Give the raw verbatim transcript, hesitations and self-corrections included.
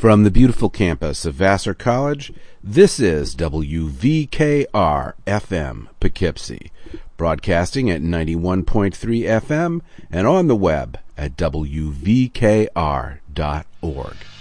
From the beautiful campus of Vassar College, this is W V K R F M Poughkeepsie, broadcasting at ninety-one point three F M and on the web at W V K R dot org.